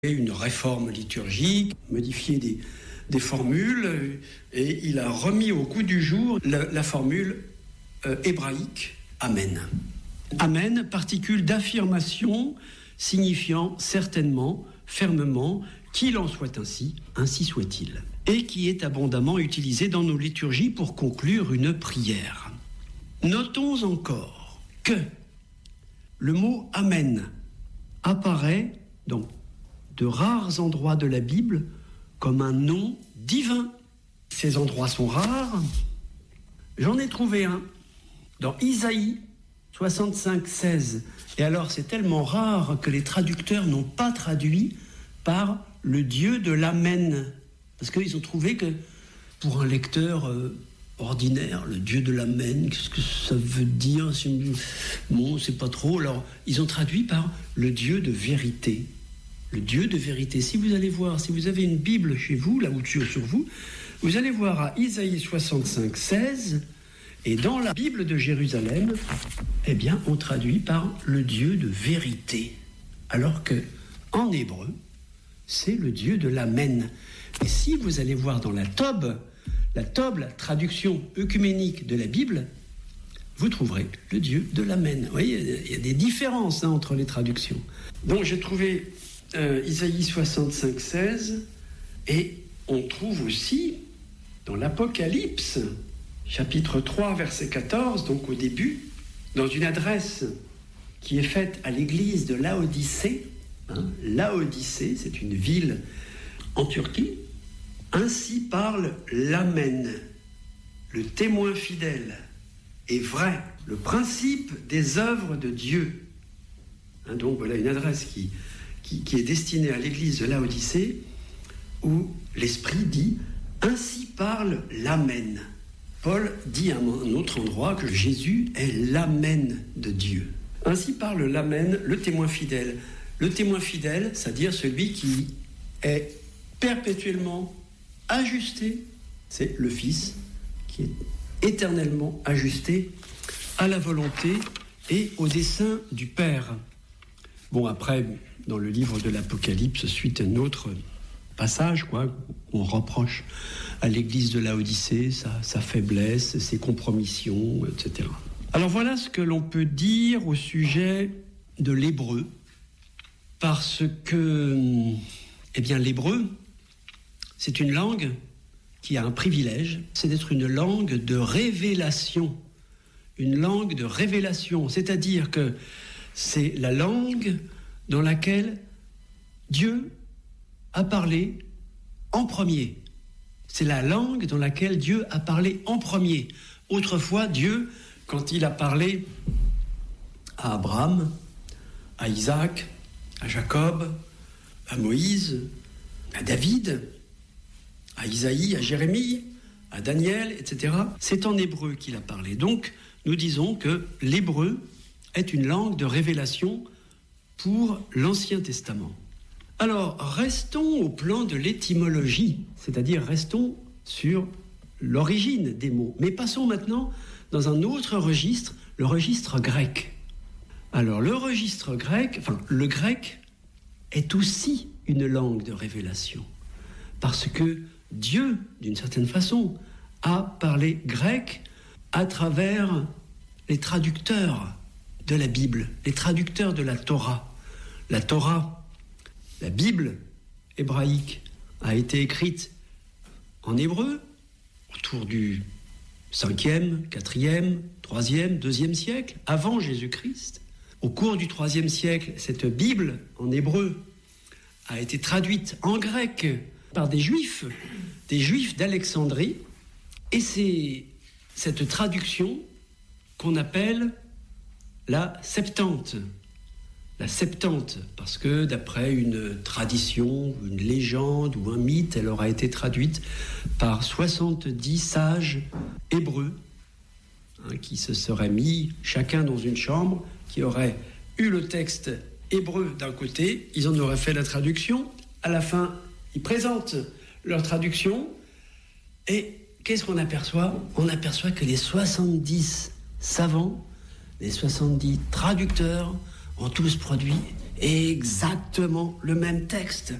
une réforme liturgique, modifié des formules, et il a remis au goût du jour la formule hébraïque « Amen ». Amen, particule d'affirmation signifiant certainement, fermement, qu'il en soit ainsi, ainsi soit-il, et qui est abondamment utilisé dans nos liturgies pour conclure une prière. Notons encore que le mot « Amen » apparaît dans de rares endroits de la Bible comme un nom divin. Ces endroits sont rares. J'en ai trouvé un dans Isaïe 65, 16. Et alors c'est tellement rare que les traducteurs n'ont pas traduit par le Dieu de l'Amen. Parce qu'ils ont trouvé que pour un lecteur ordinaire, le Dieu de l'Amen, qu'est-ce que ça veut dire? Bon, c'est pas trop. Alors ils ont traduit par le Dieu de vérité. Le Dieu de vérité. Si vous allez voir, si vous avez une Bible chez vous, là où sur vous, vous allez voir à Isaïe 65, 16, et dans la Bible de Jérusalem, eh bien, on traduit par le Dieu de vérité. Alors que, en hébreu, c'est le Dieu de l'Amen. Et si vous allez voir dans la Tob, la traduction œcuménique de la Bible, vous trouverez le Dieu de l'Amen. Vous voyez, il y a des différences entre les traductions. Donc, j'ai trouvé Isaïe 65, 16, et on trouve aussi dans l'Apocalypse, chapitre 3, verset 14, donc au début, dans une adresse qui est faite à l'église de Laodicée. Laodicée, c'est une ville en Turquie. Ainsi parle l'Amen, le témoin fidèle et vrai, le principe des œuvres de Dieu. Donc voilà une adresse qui est destinée à l'église de Laodicée, où l'Esprit dit « Ainsi parle l'Amen ». Paul dit à un autre endroit que Jésus est l'Amen de Dieu. Ainsi parle l'Amen, le témoin fidèle. Le témoin fidèle, c'est-à-dire celui qui est perpétuellement ajusté, c'est le Fils qui est éternellement ajusté à la volonté et au dessein du Père. Bon, après, dans le livre de l'Apocalypse, suite un autre passage, où on reproche à l'église de Laodicée sa faiblesse, ses compromissions, etc. Alors voilà ce que l'on peut dire au sujet de l'hébreu, parce que, l'hébreu, c'est une langue qui a un privilège, c'est d'être une langue de révélation. Une langue de révélation, c'est-à-dire que c'est la langue dans laquelle Dieu a parlé en premier. C'est la langue dans laquelle Dieu a parlé en premier. Autrefois, Dieu, quand il a parlé à Abraham, à Isaac, à Jacob, à Moïse, à David, à Isaïe, à Jérémie, à Daniel, etc., c'est en hébreu qu'il a parlé. Donc, nous disons que l'hébreu est une langue de révélation pour l'Ancien Testament. Alors, restons au plan de l'étymologie, c'est-à-dire restons sur l'origine des mots. Mais passons maintenant dans un autre registre, le registre grec. Alors, le registre grec, le grec est aussi une langue de révélation, parce que Dieu, d'une certaine façon, a parlé grec à travers les traducteurs de la Bible, les traducteurs de la Torah. La Torah, la Bible hébraïque, a été écrite en hébreu autour du 5e, 4e, 3e, 2e siècle, avant Jésus-Christ. Au cours du 3e siècle, cette Bible en hébreu a été traduite en grec par des Juifs d'Alexandrie, et c'est cette traduction qu'on appelle la Septante. La Septante, parce que d'après une tradition, une légende ou un mythe, elle aura été traduite par 70 sages hébreux, qui se seraient mis chacun dans une chambre, qui auraient eu le texte hébreu d'un côté, ils en auraient fait la traduction, à la fin, ils présentent leur traduction, et qu'est-ce qu'on aperçoit? On aperçoit que les 70 savants, les 70 traducteurs ont tous produit exactement le même texte.